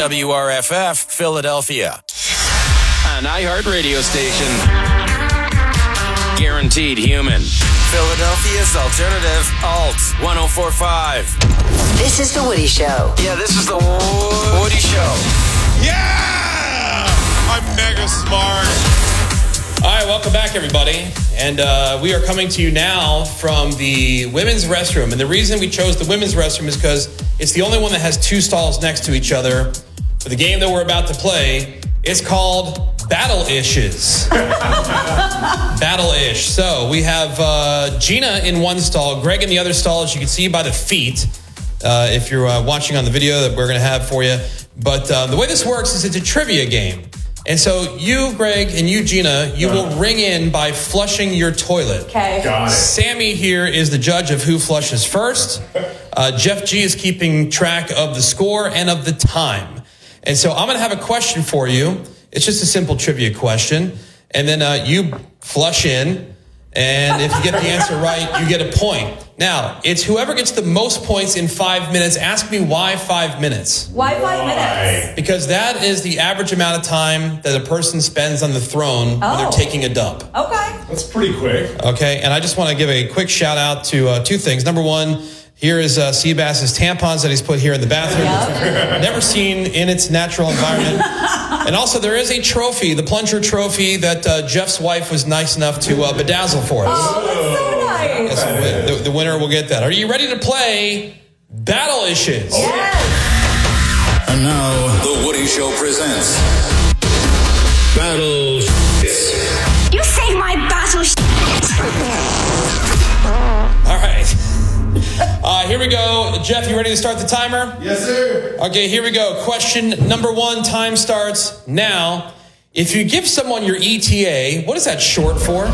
WRFF, Philadelphia. An iHeart radio station. Guaranteed human. Philadelphia's alternative, Alt 104.5. This is The Woody Show. Yeah, this is The Woody Show. Yeah! I'm mega smart. All right, welcome back, everybody. And we are coming to you now from the women's restroom. And the reason we chose the women's restroom is because it's the only one that has two stalls next to each other. For the game that we're about to play, it's called Battle-Ishes. Battle-Ish. So we have Gina in one stall, Greg in the other stall, as you can see by the feet, if you're watching on the video that we're going to have for you. But the way this works is it's a trivia game. And so you, Greg, and you, Gina, you will ring in by flushing your toilet. Okay. Got it. Sammy here is the judge of who flushes first. Jeff G is keeping track of the score and of the time. And so I'm going to have a question for you. It's just a simple trivia question. And then you flush in. And if you get the answer right, you get a point. Now, it's whoever gets the most points in 5 minutes. Ask me why 5 minutes. Why 5 minutes? Because that is the average amount of time that a person spends on the throne when they're taking a dump. Okay. That's pretty quick. Okay, and I just want to give a quick shout out to two things. Number one, here is Seabass's tampons that he's put here in the bathroom. Yep. Never seen in its natural environment. And also, there is a trophy, the plunger trophy, that Jeff's wife was nice enough to bedazzle for us. Oh, that's so nice. Yes, the winner will get that. Are you ready to play Battle-Ishes? Yes. And now, The Woody Show presents Battle. You say my battle. All right. Here we go. Jeff, you ready to start the timer? Yes, sir. Okay, here we go. Question number one. Time starts now. If you give someone your ETA, what is that short for?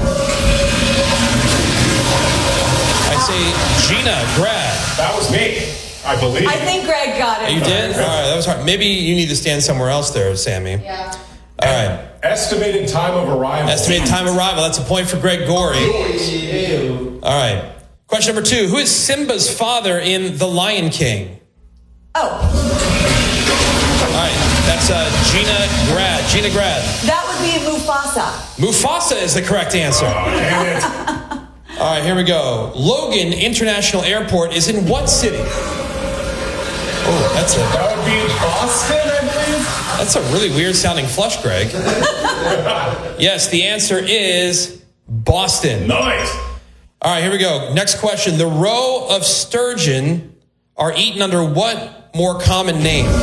I say Gina, Grad. That was me, I believe. I think Greg got it. You did? All right, that was hard. Maybe you need to stand somewhere else there, Sammy. Yeah. All right. Estimated time of arrival. Estimated time of arrival. That's a point for Greg Gorey. All right. Question number two. Who is Simba's father in The Lion King? Oh, All right. That's Gina Grad. Gina Grad. that would be Mufasa. Mufasa is the correct answer. Damn it. All right, here we go. Logan International Airport is in what city? Oh, That would be Boston, I believe. that's a really weird sounding flush, Greg. Yes, the answer is Boston. Nice. All right, here we go. Next question. The roe of sturgeon are eaten under what more common name? Ooh,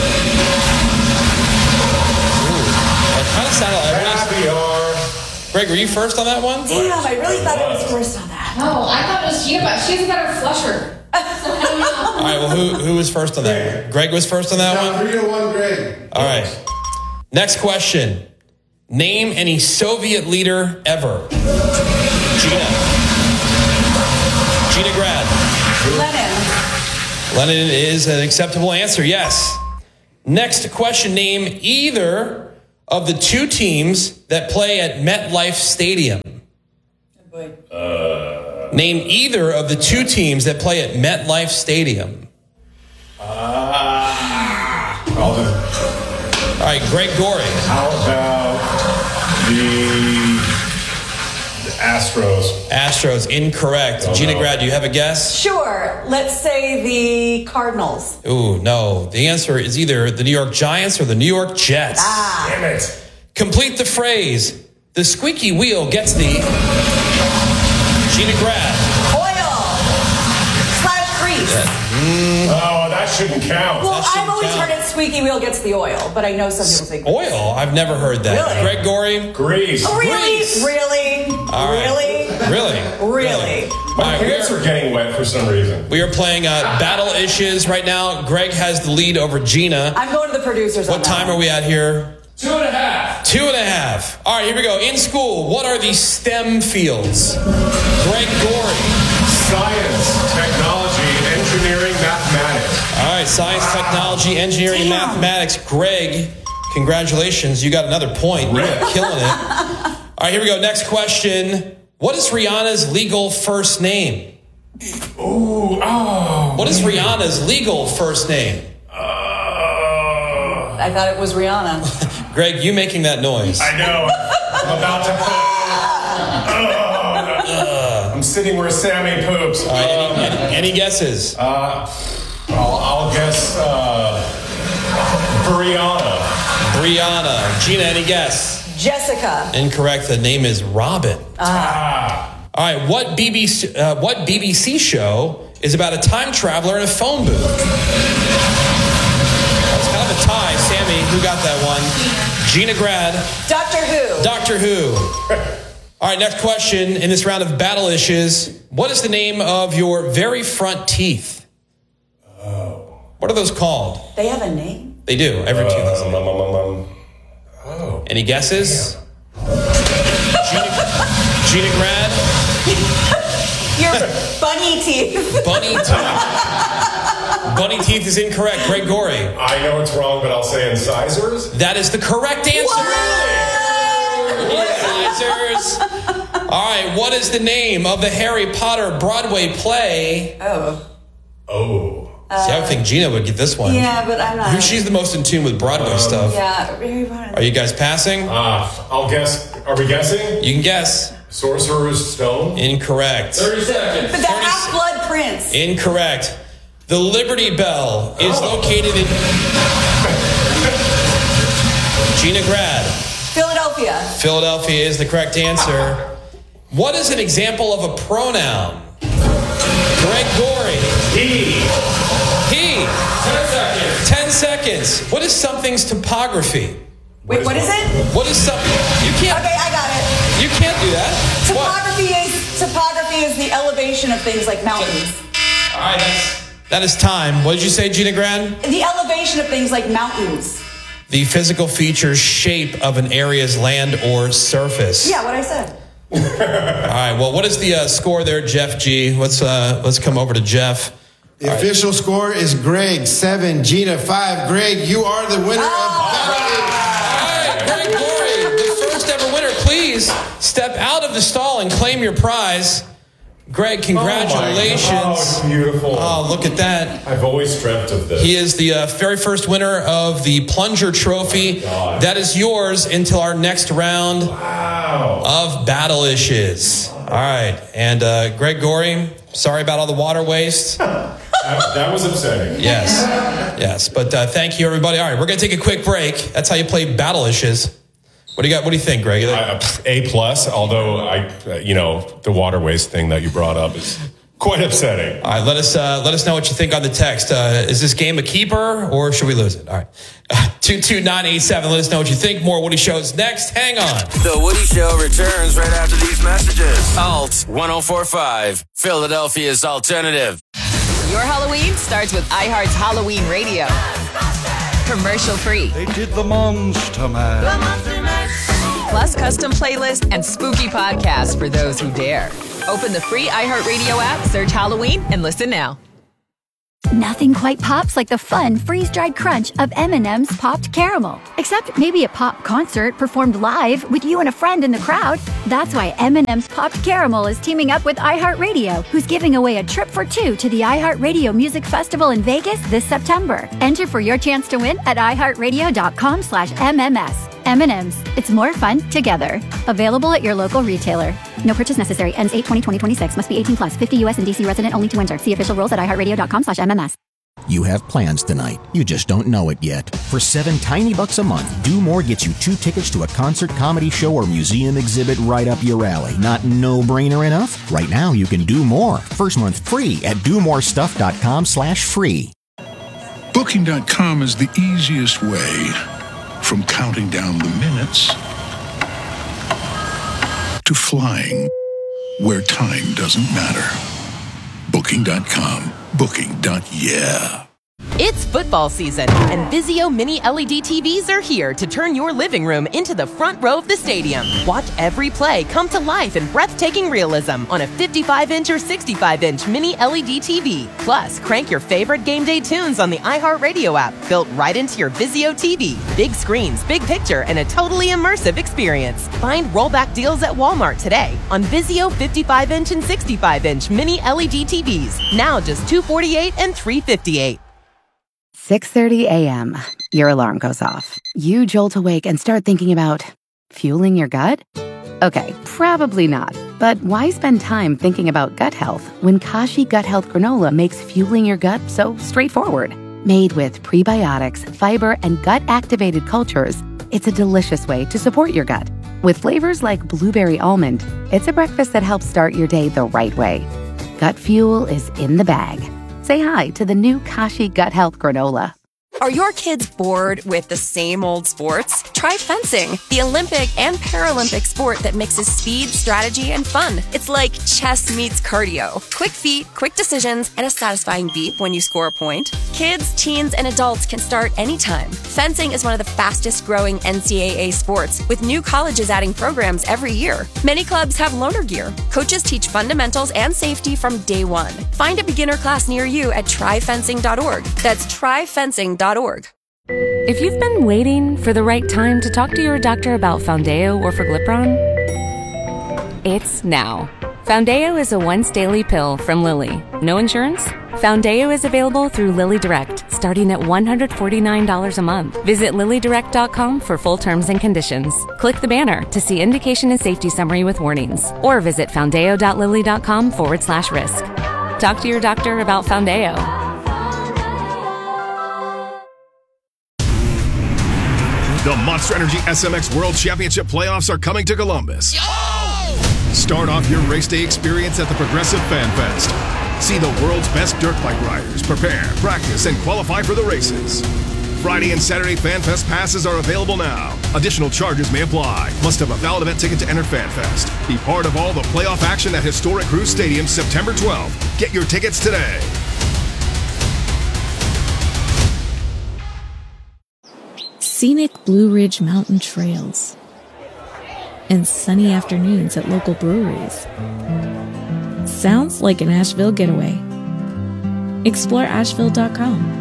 that kind of sounded like Caviar. Greg, were you first on that one? Damn, I really thought it was first on that. No, I thought it was Gina, but she's a better flusher. So I don't know. All right, well, who was first on that one? Greg was first on that one? 3-1, Greg. All right. Next question. Name any Soviet leader ever. Gina. Gina Grad. Lenin. Lenin is an acceptable answer, yes. Next question. Name either of the two teams that play at MetLife Stadium. Name either of the two teams that play at MetLife Stadium. I'll just, All right, Greg Gorey. how about the Astros? Astros, incorrect. Gina Grad, do you have a guess? Sure. Let's say the Cardinals. Ooh, no. The answer is either the New York Giants or the New York Jets. Damn it. Complete the phrase. The squeaky wheel gets the... Gina Grad. Oil/grease. Oh, that shouldn't count. Well, That shouldn't I've always count. heard it squeaky wheel gets the oil, but I know some people say Oil? I've never heard that. Really? Greg Gorey? Grease. Oh, really? Grease. Really? All right. Really? All Really? My right, pants are getting wet for some reason. we are playing Battle-Ishes right now. Greg has the lead over Gina. I'm going to the producers on What that time one. are we at here? 2.5. 2.5. All right, here we go. In school, what are the STEM fields? Greg Gorey. Science, technology, engineering, mathematics. All right, science, technology, engineering, mathematics. Greg, congratulations. You got another point. You're killing it. All right, here we go. Next question. What is Rihanna's legal first name? Ooh, oh. What is Rihanna's legal first name? I thought it was Rihanna. Greg, you making that noise. I know. I'm about to. I'm sitting where Sammy poops. All right, any guesses? I'll guess Brianna. Brianna. Gina, any guess? Jessica. Incorrect. The name is Robin. All right, what BBC show is about a time traveler in a phone booth? That's kind of a tie. Sammy, who got that one? Gina Grad. Doctor Who. Doctor Who. All right, next question in this round of Battle-ishes. What is the name of your very front teeth? Oh. What are those called? They have a name? They do. Every tooth has a name. Oh. Any guesses? Gina Grad? Your bunny teeth. Bunny teeth. Bunny teeth is incorrect. Greg Gorey. I know it's wrong, but I'll say incisors. That is the correct answer. Incisors. All right, what is the name of the Harry Potter Broadway play? Oh. Oh. See, I would think Gina would get this one. Yeah, but I'm not. She's the most in tune with Broadway stuff. Yeah, Harry Potter. Are you guys passing? I'll guess. Are we guessing? You can guess. Sorcerer's Stone. Incorrect. 30 seconds. But the Half-Blood Prince. Incorrect. The Liberty Bell is located in Gina Grad. Philadelphia. Philadelphia is the correct answer. What is an example of a pronoun? Greg Gorey. He. 10 seconds. 10 seconds. What is something's topography? Wait, what is it? What is something? You can't. Okay, I got it. You can't do that. Topography is the elevation of things like mountains. All right, that is time. What did you say, Gina Grad? The elevation of things like mountains. The physical features, shape of an area's land or surface. Yeah, what I said. All right. Well, what is the score there, Jeff G? Let's come over to Jeff. The official score is Greg 7, Gina 5. Greg, you are the winner of Battle. All right, Greg Gorey, the first ever winner. Please step out of the stall and claim your prize. Greg, congratulations. Oh, it's beautiful. Oh, look at that. I've always dreamt of this. He is the very first winner of the Plunger Trophy. That is yours until our next round of Battle-ishes. All right. And Greg Gorey, sorry about all the water waste. That was upsetting. Yes. But thank you, everybody. All right, we're going to take a quick break. That's how you play Battle-ishes. What do you got? What do you think, Greg? A+, although the water waste thing that you brought up is quite upsetting. All right, let us know what you think on the text. Is this game a keeper or should we lose it? All right. 22987. Let us know what you think. More Woody Show's next. Hang on. The Woody Show returns right after these messages. Alt 1045, Philadelphia's alternative. Your Halloween starts with iHeart's Halloween Radio. Commercial free. They did the Monster Mash. Plus custom playlist and spooky podcasts for those who dare. Open the free iHeartRadio app, search Halloween, and listen now. Nothing quite pops like the fun freeze-dried crunch of M&M's Popped Caramel. Except maybe a pop concert performed live with you and a friend in the crowd. That's why M&M's Popped Caramel is teaming up with iHeartRadio, who's giving away a trip for two to the iHeartRadio Music Festival in Vegas this September. Enter for your chance to win at iHeartRadio.com/MMS. M&M's. It's more fun together. Available at your local retailer. No purchase necessary. Ends 8/20/2026. Must be 18 plus. 50 U.S. and D.C. resident only to enter. See official rules at iHeartRadio.com/MMS. You have plans tonight. You just don't know it yet. For $7 tiny bucks a month, Do More gets you 2 tickets to a concert, comedy show, or museum exhibit right up your alley. Not no-brainer enough? Right now, you can do more. First month free at domorestuff.com/free. Booking.com is the easiest way from counting down the minutes to flying where time doesn't matter. Booking.com. Booking.yeah. It's football season, and Vizio Mini LED TVs are here to turn your living room into the front row of the stadium. Watch every play come to life in breathtaking realism on a 55-inch or 65-inch Mini LED TV. Plus, crank your favorite game day tunes on the iHeartRadio app, built right into your Vizio TV. Big screens, big picture, and a totally immersive experience. Find rollback deals at Walmart today on Vizio 55-inch and 65-inch Mini LED TVs. Now just $248 and $358. 6:30 a.m. Your alarm goes off. You jolt awake and start thinking about fueling your gut? Okay, probably not. But why spend time thinking about gut health when Kashi Gut Health Granola makes fueling your gut so straightforward? Made with prebiotics, fiber, and gut-activated cultures, it's a delicious way to support your gut. With flavors like blueberry almond, it's a breakfast that helps start your day the right way. Gut fuel is in the bag. Say hi to the new Kashi Gut Health Granola. Are your kids bored with the same old sports? Try fencing, the Olympic and Paralympic sport that mixes speed, strategy, and fun. It's like chess meets cardio. Quick feet, quick decisions, and a satisfying beep when you score a point. Kids, teens, and adults can start anytime. Fencing is one of the fastest growing NCAA sports, with new colleges adding programs every year. Many clubs have loaner gear. Coaches teach fundamentals and safety from day one. Find a beginner class near you at tryfencing.org. That's tryfencing.org. If you've been waiting for the right time to talk to your doctor about Foundeo or Forglipron, it's now. Foundeo is a once-daily pill from Lilly. No insurance? Foundeo is available through Lilly Direct, starting at $149 a month. Visit LillyDirect.com for full terms and conditions. Click the banner to see indication and safety summary with warnings, or visit foundeo.lilly.com/risk. Talk to your doctor about Foundeo. The Monster Energy SMX World Championship playoffs are coming to Columbus. Yo! Start off your race day experience at the Progressive Fan Fest. See the world's best dirt bike riders prepare, practice, and qualify for the races. Friday and Saturday Fan Fest passes are available now. Additional charges may apply. Must have a valid event ticket to enter Fan Fest. Be part of all the playoff action at historic Cruise Stadium September 12th. Get your tickets today. Scenic Blue Ridge Mountain trails, and sunny afternoons at local breweries. Sounds like an Asheville getaway. Explore Asheville.com.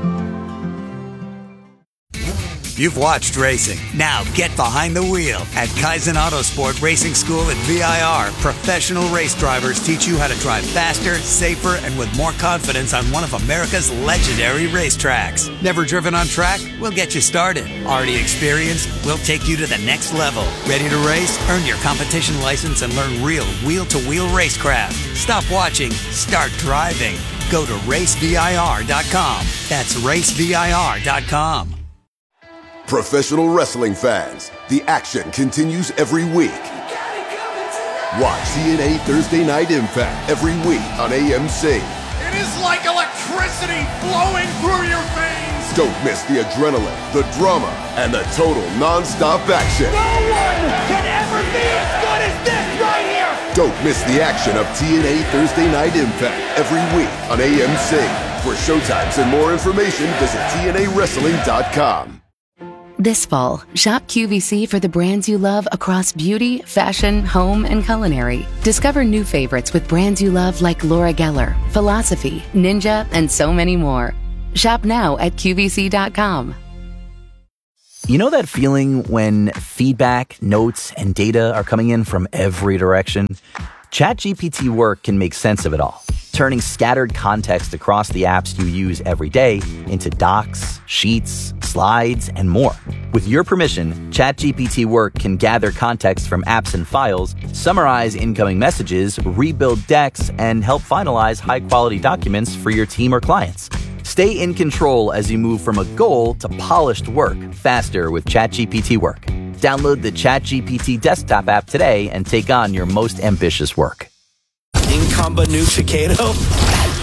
You've watched racing. Now get behind the wheel. At Kaizen Autosport Racing School at VIR, professional race drivers teach you how to drive faster, safer, and with more confidence on one of America's legendary racetracks. Never driven on track? We'll get you started. Already experienced? We'll take you to the next level. Ready to race? Earn your competition license and learn real wheel-to-wheel racecraft. Stop watching. Start driving. Go to racevir.com. That's racevir.com. Professional wrestling fans, the action continues every week. Watch TNA Thursday Night Impact every week on AMC. It is like electricity flowing through your veins. Don't miss the adrenaline, the drama, and the total non-stop action. No one can ever be as good as this right here. Don't miss the action of TNA Thursday Night Impact every week on AMC. For showtimes and more information, visit TNAWrestling.com. This fall, shop QVC for the brands you love across beauty, fashion, home, and culinary. Discover new favorites with brands you love like Laura Geller, Philosophy, Ninja, and so many more. Shop now at QVC.com. You know that feeling when feedback, notes, and data are coming in from every direction? ChatGPT Work can make sense of it all, turning scattered context across the apps you use every day into docs, sheets, slides, and more. With your permission, ChatGPT Work can gather context from apps and files, summarize incoming messages, rebuild decks, and help finalize high-quality documents for your team or clients. Stay in control as you move from a goal to polished work faster with ChatGPT Work. Download the ChatGPT desktop app today and take on your most ambitious work. Incompetenticato.